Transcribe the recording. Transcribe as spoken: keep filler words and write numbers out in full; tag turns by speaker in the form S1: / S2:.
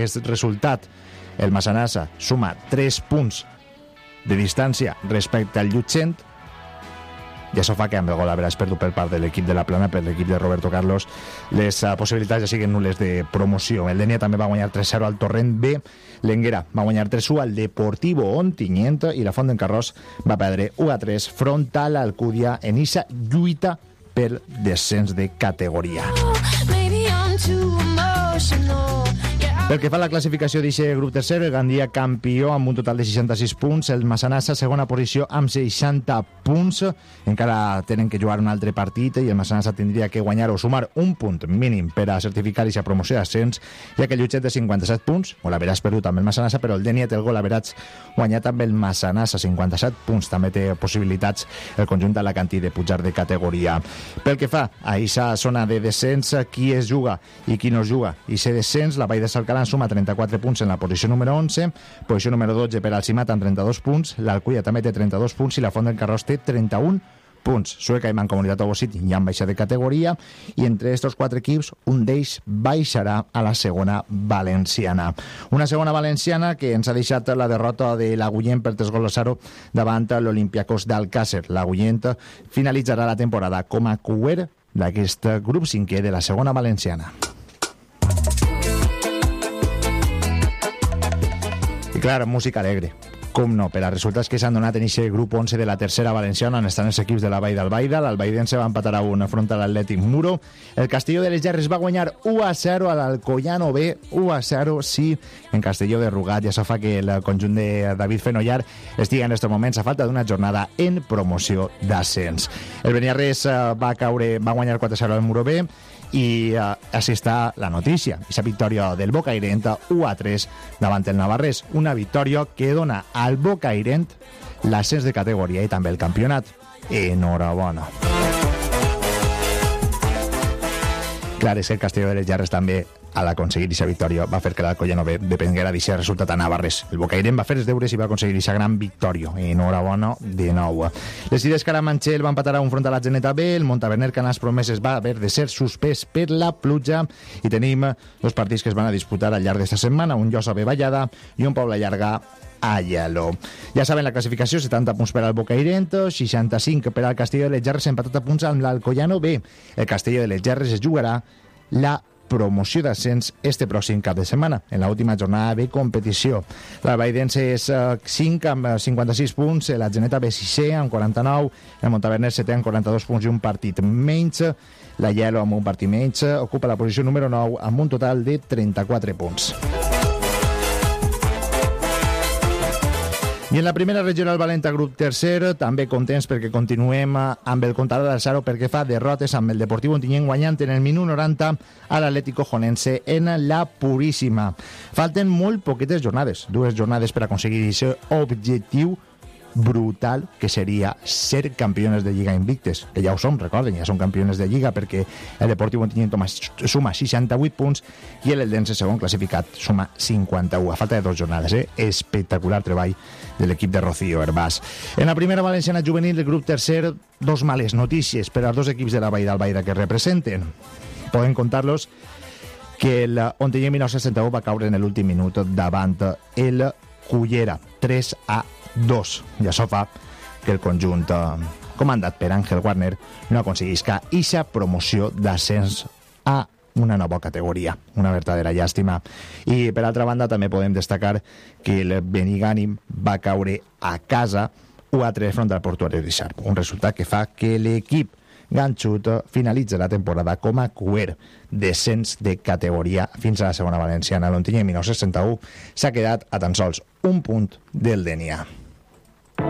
S1: aquest resultat, el Massanassa suma tres punts de distància respecte al Llutxent, i això fa que amb el gol haveràs perdut per part de l'equip de la Plana, per l'equip de Roberto Carlos, les uh, possibilitats ja siguen nules de promoció. El Dénia també va guanyar tres zero al Torrent B, l'Enguera va guanyar tres u al Deportivo Ontinyent i la Font d'en Carròs va perdre u a tres front a l'Alcúdia en eixa lluita pel descens de categoria. Pel que fa a la classificació d'aquest grup tercer, el Gandia campió amb un total de seixanta-sis punts, el Massanassa segona posició amb seixanta punts, encara tenen que jugar un altre partit i el Massanassa tindria que guanyar o sumar un punt mínim per a certificar aquesta promoció d'ascens, ja que el Llutxent té cinquanta-set punts, o l'haveràs perdut amb el Massanassa, però el Dénia té el gol haveràs guanyat amb el Massanassa, cinquanta-set punts, també té possibilitats el conjunt d'Alacantí de pujar de categoria. Pel que fa a aquesta zona de descens, qui es juga i qui no es juga, i se descens, la Vall de Salcaran suma trenta-quatre punts en la posició número onze, posició número dotze per al Cimat amb trenta-dos punts, l'Alcuia també té trenta-dos punts i la Font d'en Carròs té trenta-un punts. Sueca i Mancomunitat Obosit ja han baixat de categoria i entre aquests quatre equips un d'ells baixarà a la segona valenciana. Una segona valenciana que ens ha deixat la derrota de l'Agullent per tres gols a zero davant l'Olympiacos d'Alcàsser. L'Agullent finalitzarà la temporada com a cuer d'aquest grup cinquè de la segona valenciana. Clar, música alegre, com no, per als resultats que s'han donat en aquest grup onze de la tercera valenciana, on estan els equips de la Vall d'Albaida. L'Albaidense va empatar a un front a l'Atlètic Muro. El Castelló de les Gerres va guanyar u a zero a l'Alcoyano B, u a zero, sí, en Castelló de Rugat, i això fa que el conjunt de David Fenollar estigui en aquests moments a falta d'una jornada en promoció d'ascens. El Beniarrés va caure, va guanyar quatre a zero al Muro B, i uh, així està la notícia, aquesta victòria del Bocairent u a tres davant el Navarrés, una victòria que dona al Bocairent l'ascens de categoria i també el campionat. Enhorabona. Clar, és que el Castelló de les Gerres també, a l'aconseguir aquesta victòria, va fer que l'Alcoyano B depenguera d'aquest resultat a Navarrés. El Bocairent va fer els deures i va aconseguir aquesta gran victòria. Enhorabona de nou. Les Illes Caramanchel van empatar a un front a la Geneta B, el Montaverner Canals Promeses va haver de ser suspès per la pluja i tenim dos partits que es van a disputar al llarg d'esta setmana, un Llosa B Vallada i un Pobla Llarga a Llaló. Ja saben la classificació, setanta punts per al Bocairent, seixanta-cinc per al Castelló de les Gerres, empatat a punts amb l'Alcoyano B. El Castelló de les Gerres es jugarà la promoció d'ascens este pròxim cap de setmana, en l'última jornada de competició. L'Albaidense és cinc amb cinquanta-sis punts, la Geneta B sisè amb quaranta-nou, el Montaverner setè amb quaranta-dos punts i un partit menys, la Llaló amb un partit menys ocupa la posició número nou amb un total de trenta-quatre punts. I en la primera regional valenta grup tercer, també contents perquè continuem amb el comptador del zero perquè fa derrotes amb el Deportivo Ontinyent guanyant en el minut noranta a l'Atlético Jonense en la Puríssima. Falten molt poquetes jornades, dues jornades per aconseguir aquest objectiu brutal que seria ser campions de Lliga invictes, que ja ho som, recorden, ja som campions de Lliga perquè el Deportivo Ontinyent suma seixanta-vuit punts i l'Eldense, segon classificat, suma cinquanta-u, a falta de dues jornades, eh? Espectacular treball de l'equip de Rocío Herbàs. En la primera valenciana juvenil, el grup tercer, dos males notícies per als dos equips de la Vall d'Albaida que representen. Poden contar-los que el Ontinyent mil nou-cents setanta-u va caure en l'últim minut davant el Cullera, tres a dos, i això fa que el conjunt comandat per Àngel Warner no aconseguisca eixa promoció d'ascens a una nova categoria, una verdadera llàstima. I per altra banda també podem destacar que el Benigànim va caure a casa u a tres front al Portuari de Sharp, un resultat que fa que l'equip ganxut finalitza la temporada com a cuer descens de categoria fins a la segona valenciana. L'Ontinyent mil nou-cents setanta-u s'ha quedat a tan sols un punt del Dénia.